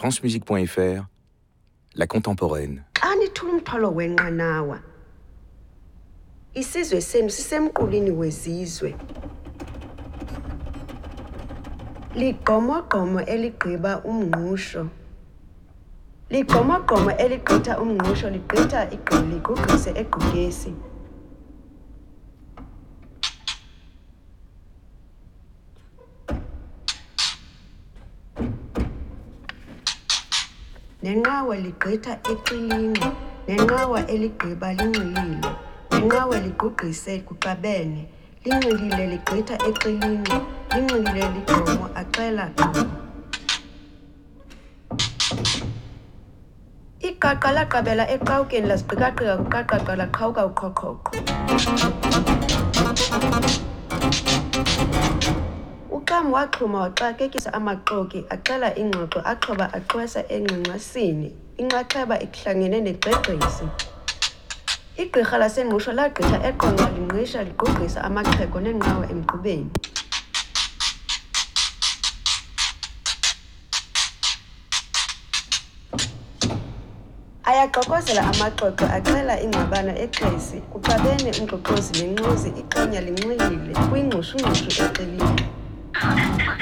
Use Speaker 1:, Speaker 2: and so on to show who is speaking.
Speaker 1: francemusique.fr, la contemporaine.
Speaker 2: Anithula umthwalo wenqanawa. Isizwe senu sisemqulwini wezizwe. Ligqomogqomo eligqiba umngqusho. Ligqomogqomo eligqitha umngqusho ligqitha igqili ligqugqise egqugesi. Nenqawa ligqitha eqilini, nenqawa eligqiba linxilile, nenqawa ligqugqise kuqabene, linxilile ligqitha eqilini, linxilile ligqomo axela qhomo. Iqaqa laqabela eqawukeni laziqikaqika kuqaqaqa laqhawuka uqhoqhoqho. Uxam waxhuma waxakekisa amaxoki axela ingxoxo axhoba axwesa engxingxasini, inxaxheba ihlangene negqegqisi. Igqirha lasengqusho lagqitha eqonqa lingqisha ligqugqisa amaxhego nenqawa emqubeni. Ayaxokozela amaxoxo axela ingxabano exesi, kuqabene umxoxozi nenqozi iqenya linxilile kwingxushungxushu eqelile.